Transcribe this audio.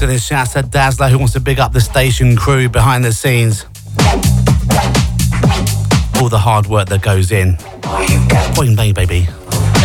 to this. Shouts to Dazzler, who wants to big up the station crew behind the scenes. All the hard work that goes in. Point me, baby.